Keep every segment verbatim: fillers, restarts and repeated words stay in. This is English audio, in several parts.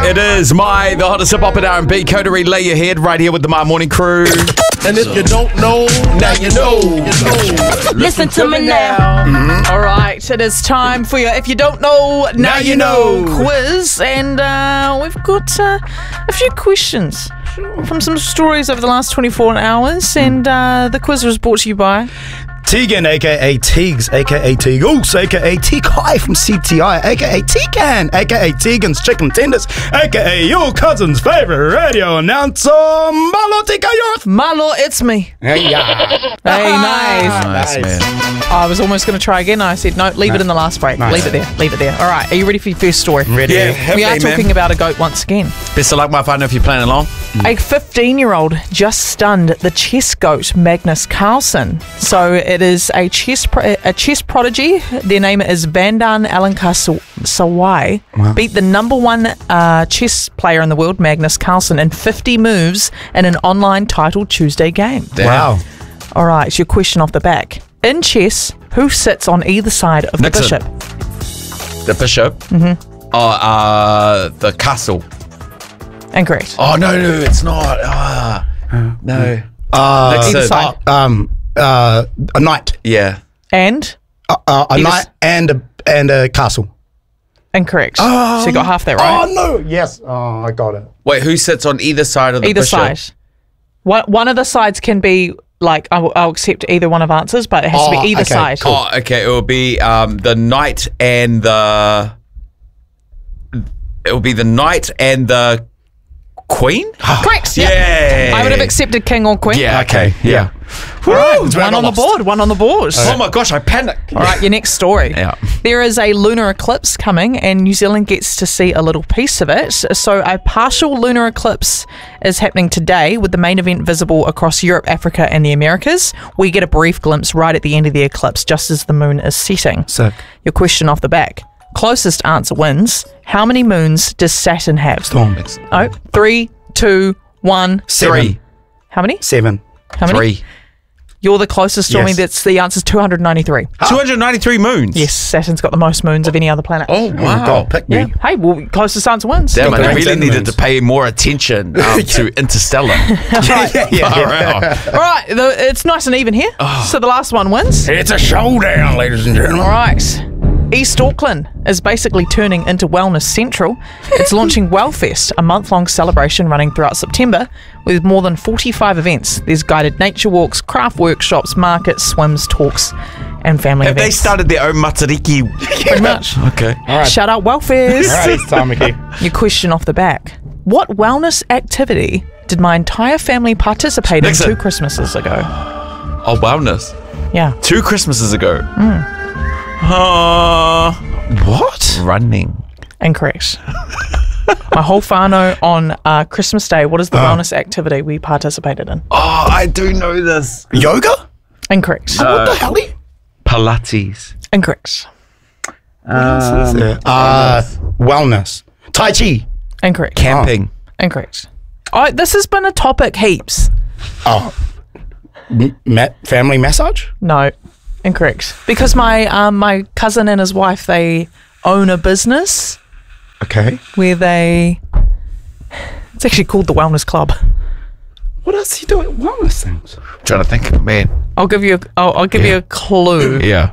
It is my, the hottest hip hop and R and B. Coterie, lay your head right here with the My Morning Crew. And if you don't know, now you know. You know. Listen to me now. Mm-hmm. All right, it is time for your If You Don't Know, Now, Now You You know. Know. quiz. And uh, we've got uh, a few questions from some stories over the last twenty-four hours. And uh, the quiz was brought to you by... Tegan, aka Teags, aka Teagles, aka T-Kai from C T I, aka T-Can, aka Tegan's Chicken Tenders, aka your cousin's favorite radio announcer, Malo Tika Yorth. Marlo, it's me. Hey, yeah. Hey, nice. Nice, man. I was almost going to try again. I said, no, leave it in the last break. Nice. Leave it there. Leave it there. All right, are you ready for your first story? Ready? Yeah, We are happy, man. talking about a goat once again. Best of luck, my partner, if you're playing along. A fifteen-year-old just stunned the chess goat Magnus Carlsen. So it is a chess pro- a chess prodigy. Their name is Vandan Alenka Sawai. Wow. Beat the number one uh, chess player in the world, Magnus Carlsen, in fifty moves in an online title Tuesday game. Damn. Wow. All right, it's your question off the back. In chess, who sits on either side of Nixon. the bishop? The bishop. Mm-hmm. Oh, uh, the castle. Incorrect. Oh, no, no, it's not. Ah, no. Uh, Nixon. Either side. um, uh, a knight, Yeah. And uh, uh, a Either knight s- and a and a castle. incorrect. so you got half that right. Oh no! Yes. Oh, I got it. Wait, who sits on either side of the Either bishop? side. One, one of the sides can be like, I'll, I'll accept either one of answers, but it has to Oh, be either okay, side. cool. Oh, okay. It will be um, the knight and the. It will be the knight and the queen. Correct. Yeah. Yeah. I would have accepted king or queen. Yeah. Okay. Yeah. All right. That's where I One got on the lost. board. One on the board. Oh my gosh! I panicked. All right, your next story. Yeah. There is a lunar eclipse coming, and New Zealand gets to see a little piece of it. So, a partial lunar eclipse is happening today, with the main event visible across Europe, Africa, and the Americas. We get a brief glimpse right at the end of the eclipse, just as the moon is setting. Sick. Your question off the back. Closest answer wins. How many moons does Saturn have? Storm. Oh, three, two, one. Seven. Three. How many? Seven. How many? Three. You're the closest, Stormy. Yes. That's the answer's two hundred ninety-three. Two hundred ninety-three moons. Yes, Saturn's got the most moons of any other planet. Oh Oh wow. God, pick Yeah. me. Hey, well, closest answer wins. Damn, Got the I rings really and needed moons. to pay more attention um, to Interstellar. yeah, yeah, Far out. All right, the, it's nice and even here. So the last one wins. It's a showdown, ladies and gentlemen. All right. East Auckland is basically turning into Wellness Central. It's launching Wellfest, a month-long celebration running throughout September with more than forty-five events. There's guided nature walks, craft workshops, markets, swims, talks, and family Have they events. started their own matariki? Pretty much. Okay. All right. Shout out Wellfest. All right, it's time, Mickey. Your question off the back. What wellness activity did my entire family participate in Nixon. two Christmases ago? Oh, wellness. Yeah. Two Christmases ago. Uh, what? Running. Incorrect. My whole whānau on uh, Christmas Day, what is the wellness activity we participated in? Oh, I do know this. Yoga? Incorrect. what the hell? Pilates. Incorrect. Um, uh, wellness. Tai Chi. Incorrect. Camping. Incorrect. Oh, this has been a topic heaps. Oh. M- ma- family massage? No. Incorrect. Because my um, my cousin and his wife, they own a business Okay. where they... It's actually called the Wellness Club. What else do you do at wellness things? trying to think, man. I'll give you a, I'll, I'll give you a clue. Yeah.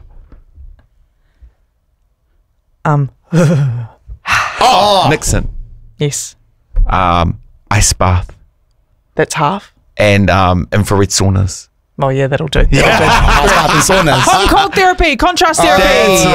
Um, Oh, Nixon. yes. Um, ice bath That's half. and um, infrared saunas. Oh, yeah, that'll do. Yeah. Ice bath and saunas. Hot and cold therapy, contrast therapy.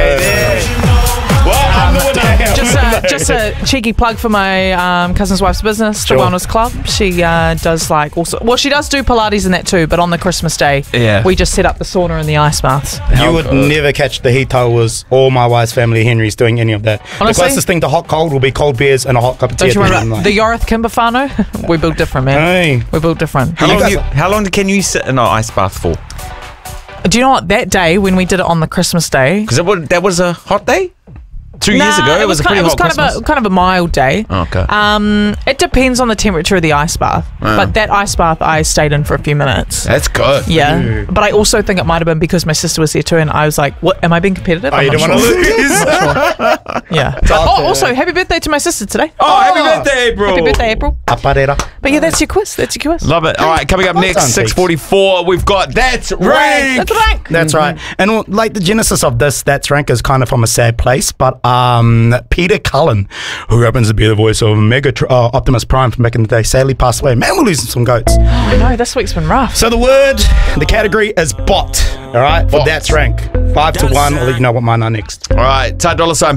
Just a, just a cheeky plug for my um, cousin's wife's business, the Sure. Wellness Club. She uh, does like also, well, she does do Pilates and that too, but on the Christmas day, Yeah. we just set up the sauna and the ice baths. You would never catch the heat towers or my wife's family Henry's doing any of that. Honestly? The closest thing to hot cold will be cold beers and a hot cup of tea. Don't you at the remember end of the the night. Yorith Kimber whānau? We built different, man. Hey. We built different. How You long, guys- you, how long can you sit in an ice bath for? Do you know what? That day when we did it on the Christmas day, Because that was a hot day? Two years Nah, ago, it was, a kind, pretty it was hot kind Christmas. of a kind of a mild day. Oh, okay. Um, it depends on the temperature of the ice bath. Wow. But that ice bath, I stayed in for a few minutes. That's good. Yeah, but I also think it might have been because my sister was there too, and I was like, "What? Am I being competitive?" Oh, I'm you not don't want to sure. lose. Yeah. Oh, also, happy birthday to my sister today. Oh, happy birthday, April. Happy birthday, April. Aparera. But yeah, that's your quiz. That's your quiz. Love it. All right, coming up Well next, done, six forty-four, we've got That's Rank. That's right. That's right. And well, like the genesis of this, That's Rank is kind of from a sad place. But um, Peter Cullen, who happens to be the voice of Mega uh, Optimus Prime from back in the day, sadly passed away. Man, we're losing some goats. I know, this week's been rough. So the word, the category is bot. All right, for Bot. That's Rank. Five to one. I'll let you know what mine are next. All right, type dollar sign